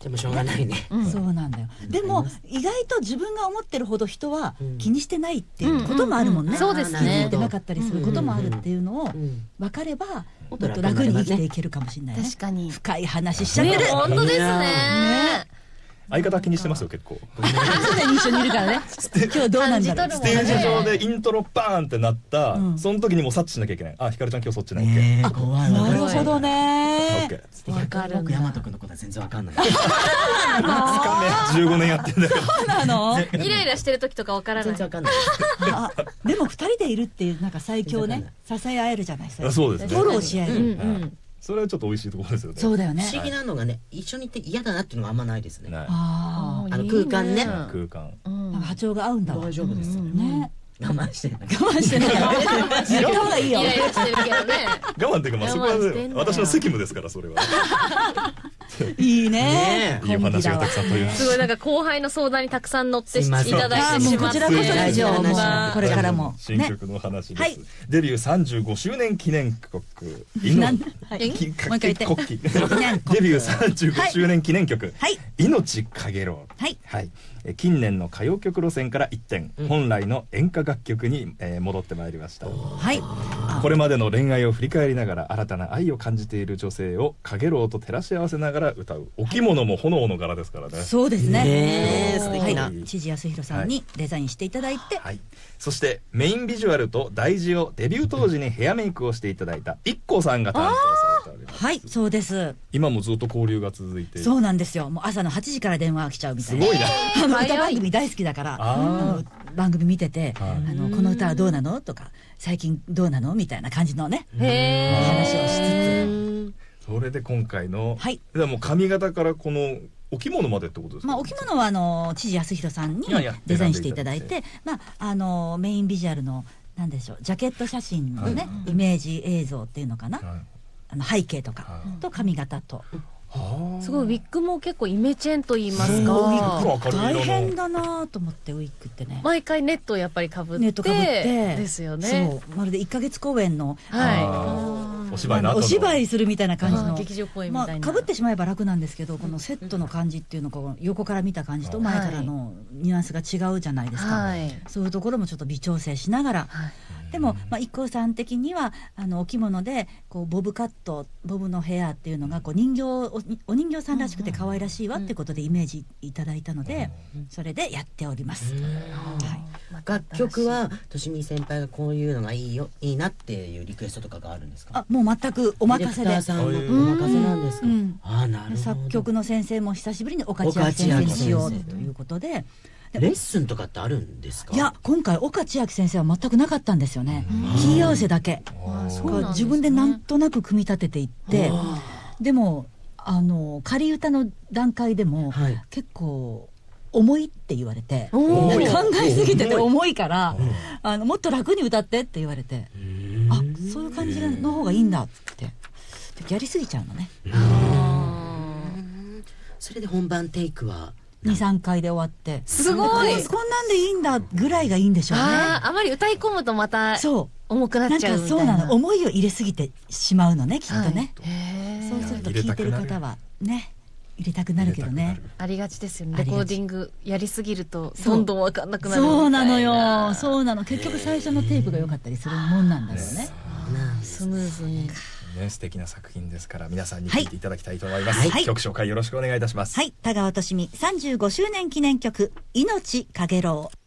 でもしょうがないね。 そうなんだよ。でも意外と自分が思ってるほど人は気にしてないっていうこともあるもんね。 そうですね。 気にしてなかったりすることもあるっていうのを分かればもっと楽に生きていけるかもしれないね。 確かに。 深い話しちゃってる。 本当ですね。 相方気にしてますよ結構。 常に一緒にいるからね。今日どうなんだろう。 ステージ上でイントロバーンってなった、その時にもう察知しなきゃいけない。あ、ひかるちゃん今日そっちなんやっけ。 なるほどね。 わかる。僕大和くんのことは全然わかんない。 15年やってんだけど。 そうなの。 イライラしてる時とかわからない。 全然わかんない。 でも二人でいるっていうなんか最強ね、支え合えるじゃないですか。 そうですね。 フォローし合える。 それはちょっと美味しいところですよね。 そうだよね。 不思議なのがね、一緒にいて嫌だなっていうのがあんまないですね。 あの空間ね。 空間。 波長が合うんだわ。 大丈夫ですよね。 我慢してない。 我慢してない。言った方がいいよ。 イライラしてるけどね。 我慢っていうかまあそこは私の責務ですからそれは。 いいね。 いいお話がたくさんとります。 すごいなんか後輩の相談にたくさん乗っていただいてしまって。 こちらこそですよ。これからも新曲の話です。デビュー35周年記念曲。デビュー35周年記念曲。命かげろう。はい。近年の歌謡曲路線から一転、本来の演歌楽曲に戻ってまいりました。これまでの恋愛を振り返りながら新たな愛を感じている女性をかげろうと照らし合わせながら歌う。お着物も炎の柄ですからね。 そうですね。 素敵な知事康弘さんにデザインしていただいて、 そしてメインビジュアルと題字をデビュー当時にヘアメイクをしていただいたIKKOさんが担当されております。 はい、そうです。 今もずっと交流が続いて。 そうなんですよ。もう朝の8時から電話が来ちゃうみたいな。 すごいな。 歌番組大好きだから番組見てて、この歌はどうなのとか最近どうなのみたいな感じのね話をしつつ、それで今回のもう髪型からこのお着物までってことですか。 お着物は知事康弘さんにデザインしていただいて、メインビジュアルのなんでしょう、ジャケット写真のねイメージ映像っていうのかな、背景とかと髪型と。 すごいウィッグも結構イメチェンと言いますか、 大変だなと思って。ウィッグってね毎回ネットをやっぱりかぶってですよね。 そうまるで1ヶ月公演のお芝居するみたいな感じの劇場公演みたいな。 かぶってしまえば楽なんですけど、このセットの感じっていうのを横から見た感じと前からのニュアンスが違うじゃないですか。そういうところもちょっと微調整しながら。でもIKKOさん的にはお着物でボブカット、ボブのヘアっていうのがお人形さんらしくて可愛らしいわってことでイメージいただいたので、それでやっております。 楽曲はとしみ先輩がこういうのがいいなっていうリクエストとかがあるんですか。 もう全くお任せで。 お任せなんですか。なるほど。 作曲の先生も久しぶりに岡千秋先生にしようということで。 レッスンとかってあるんですか。 いや今回岡千秋先生は全くなかったんですよね。キー合わせだけ自分でなんとなく組み立てていって、でも仮歌の段階でも結構重いって言われて、考えすぎてて重いからもっと楽に歌ってって言われて、そういう感じの方がいいんだってやりすぎちゃうのね。 それで本番テイクは 2、3回で終わって、 すごいこんなんでいいんだぐらいがいいんでしょうね。 あまり歌い込むとまた重くなっちゃうみたいな。 そうなの、思いを入れすぎてしまうのねきっとね。そうすると聞いてる方はね入れたくなるけどね。 ありがちですよね。レコーディングやりすぎるとどんどん分かんなくなるみたいな。 そうなのよ、そうなの。結局最初のテープが良かったりするもんなんだろうね。 スムーズに素敵な作品ですから皆さんに聴いていただきたいと思います。曲紹介よろしくお願いいたします。 田川寿美35周年記念曲「命かげろう」。